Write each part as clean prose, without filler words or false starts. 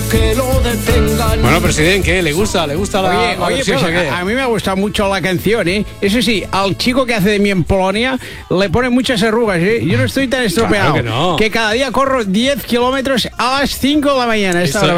que lo detengan. Bueno, presidente, ¿qué? ¿Le gusta la Oye, versión, pues o qué? a mí me ha gustado mucho la canción, ¿eh? Eso sí, al chico que hace de mí en Polonia le pone muchas arrugas, ¿eh? Yo no estoy tan estropeado. Claro que no. Que cada día corro 10 kilómetros a las 5 de la mañana. Esto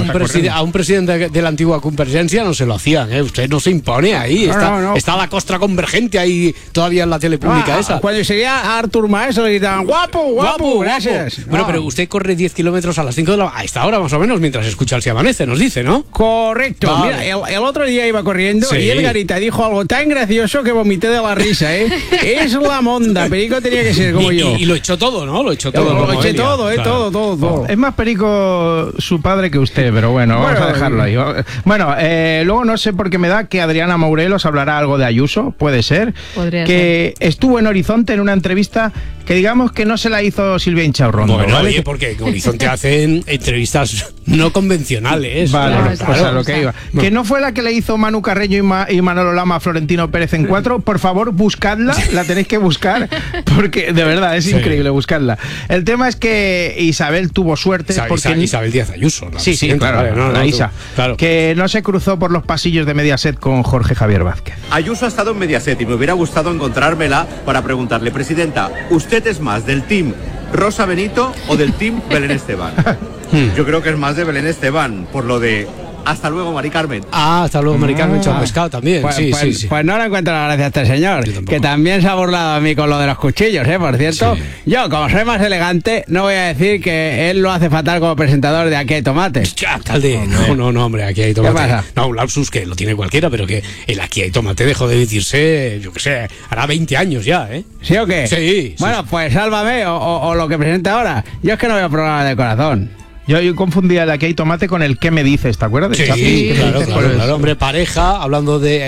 a un presidente de la antigua Convergencia no se lo hacían, ¿eh? Usted no se impone ahí. No. Está la costra convergente ahí todavía en la tele pública esa. Cuando seguía a Artur Mas le gritaban guapo, gracias. Bueno, pero usted corre 10 kilómetros a las 5 de la... A esta hora más o menos, mientras escucha el Si Amanece, nos dice, ¿no? Correcto. Vale. Mira, el otro día iba corriendo Sí. y el Garita dijo algo tan gracioso que vomité de la risa, ¿eh? Es la monda, Perico tenía que ser como yo. Y lo echó todo, ¿no? Lo echó todo. Lo como eché él, todo, claro. todo. Es más perico su padre que usted, pero bueno, vamos a dejarlo ahí. Bueno, luego no sé por qué me da que Adriana Morelos hablará algo de Ayuso, puede ser. Podría que estuvo en Horizonte en una entrevista que digamos que no se la hizo Silvia Inchaurrondo. Bueno, ¿vale? oye, porque en Horizonte hacen entrevistas no convencionales. Vale, Claro, pues claro. a lo que iba. Que no fue la que le hizo Manu Carreño y Manolo Lama a Florentino Pérez en 4. Por favor, buscadla, la tenéis que buscar, porque de verdad es increíble, buscarla. El tema es que Isabel tuvo suerte porque Isabel Díaz Ayuso. Sí, presidenta, claro, vale, la Isa. Claro. Que no se cruzó por los pasillos de Mediaset con Jorge Javier Vázquez. Ayuso ha estado en Mediaset y me hubiera gustado encontrármela para preguntarle, presidenta, ¿usted es más del team Rosa Benito o del team Belén Esteban? Yo creo que es más de Belén Esteban, por lo de hasta luego, Mari Carmen. Hasta luego, Mari Carmen Pescado también. Pues, sí. pues no le encuentro la gracia a este señor, que también se ha burlado a mí con lo de los cuchillos, por cierto. Sí. Yo, como soy más elegante, no voy a decir que él lo hace fatal como presentador de Aquí hay tomate. Ya, alcalde, no, hombre, aquí hay tomate. ¿Qué pasa? No, un lapsus que lo tiene cualquiera, pero que el aquí hay tomate dejó de decirse, yo qué sé, hará 20 años ya, ¿eh? ¿Sí o qué? Sí. Bueno, pues sálvame o lo que presenta ahora. Yo es que no veo programa de corazón. Yo confundía el Aquí hay tomate con el ¿Qué me dices? ¿Te acuerdas? Sí, Chapi? ¿Qué me claro, dices? hombre, pareja, hablando de